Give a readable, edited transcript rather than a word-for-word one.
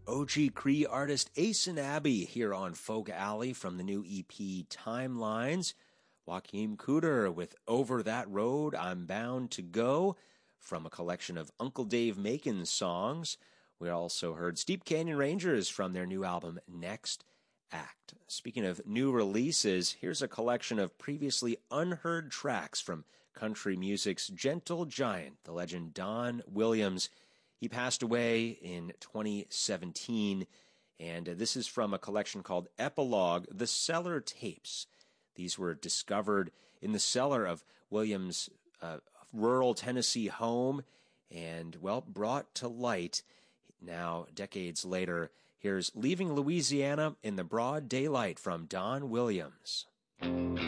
OG Cree artist Ace and Abby here on Folk Alley from the new EP Timelines. Joachim Cooder with Over That Road, I'm Bound to Go from a collection of Uncle Dave Macon songs. We also heard Steep Canyon Rangers from their new album Next Act. Speaking of new releases, here's a collection of previously unheard tracks from country music's gentle giant, the legend Don Williams. He passed away in 2017, and this is from a collection called Epilogue, The Cellar Tapes. These were discovered in the cellar of Williams' rural Tennessee home and, well, brought to light now decades later. Here's Leaving Louisiana in the Broad Daylight from Don Williams.